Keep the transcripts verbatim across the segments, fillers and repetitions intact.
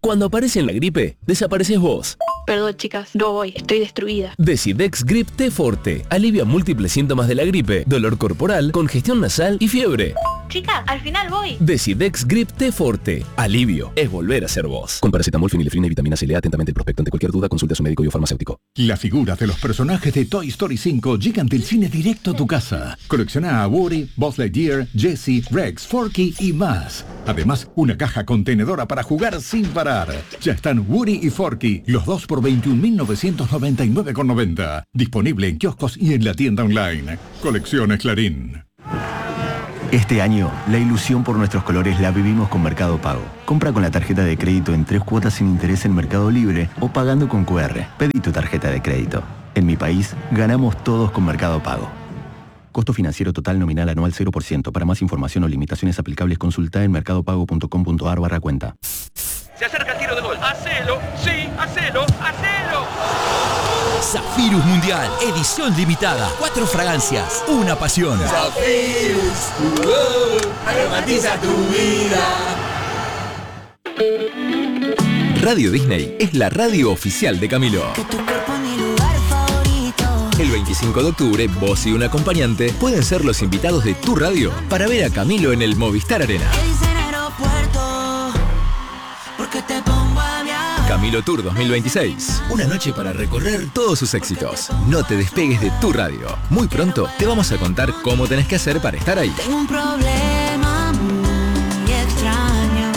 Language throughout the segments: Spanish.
Cuando aparece en la gripe, desapareces vos. Perdón, chicas, no voy, estoy destruida. Decidex Grip T Forte. Alivia múltiples síntomas de la gripe, dolor corporal, congestión nasal y fiebre. Chicas, al final voy. Decidex Grip T Forte. Alivio es volver a ser vos. Con paracetamol, fenilefrina y vitamina C. Lea atentamente el prospecto. Ante cualquier duda, consulte a su médico y o farmacéutico. Las figuras de los personajes de Toy Story cinco llegan del cine directo a tu casa. Colecciona a Woody, Buzz Lightyear, Jessie, Rex, Forky y más. Además, una caja contenedora para jugar sin parar. Ya están Woody y Forky, los dos por veintiún mil novecientos noventa y nueve con noventa. Disponible en kioscos y en la tienda online. Colecciones Clarín. Este año, la ilusión por nuestros colores la vivimos con Mercado Pago. Compra con la tarjeta de crédito en tres cuotas sin interés en Mercado Libre o pagando con cu erre. Pedí tu tarjeta de crédito. En mi país, ganamos todos con Mercado Pago. Costo financiero total nominal anual cero por ciento. Para más información o limitaciones aplicables, consulta en mercadopago punto com punto ar barra cuenta. Se acerca el tiro de gol. ¡Hacelo! ¡Sí! ¡Hacelo! ¡Hacelo! Zafirus Mundial, edición limitada. Cuatro fragancias, una pasión. Zafirus, tu voz, aromatiza tu vida. Radio Disney es la radio oficial de Camilo. Que tu cuerpo es mi lugar favorito. El veinticinco de octubre, vos y un acompañante pueden ser los invitados de tu radio para ver a Camilo en el Movistar Arena. Que dicen aeropuerto, porque te pongo a viajar. Camilo Tour dos mil veintiséis. Una noche para recorrer todos sus éxitos. No te despegues de tu radio. Muy pronto te vamos a contar cómo tenés que hacer para estar ahí. Tengo un problema muy extraño.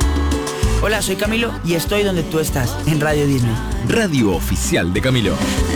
Hola, soy Camilo y estoy donde tú estás, en Radio Disney. Radio oficial de Camilo.